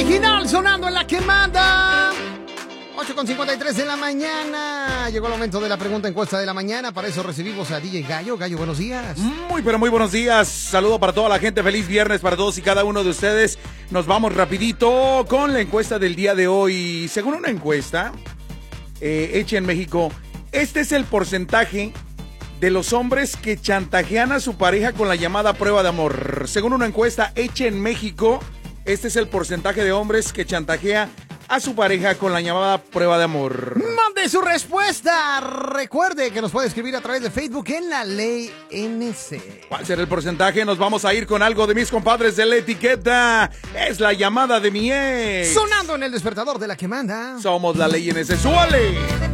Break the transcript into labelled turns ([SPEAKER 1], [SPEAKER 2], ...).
[SPEAKER 1] original sonando en la que manda. 8:53 de la mañana. Llegó el momento de la pregunta encuesta de la mañana. Para eso recibimos a DJ Gallo. Gallo, buenos días.
[SPEAKER 2] Muy buenos días. Saludo para toda la gente. Feliz viernes para todos y cada uno de ustedes. Nos vamos rapidito con la encuesta del día de hoy. Según una encuesta hecha en México, este es el porcentaje de los hombres que chantajean a su pareja con la llamada prueba de amor. Según una encuesta hecha en México, este es el porcentaje de hombres que chantajea a su pareja con la llamada prueba de amor.
[SPEAKER 1] Mande su respuesta. Recuerde que nos puede escribir a través de Facebook en La Ley NC.
[SPEAKER 2] ¿Cuál será el porcentaje? Nos vamos a ir con algo de mis compadres de La Etiqueta. Es la llamada de mi ex.
[SPEAKER 1] Sonando en el despertador de la que manda.
[SPEAKER 2] Somos La Ley NC. ¡Súbale!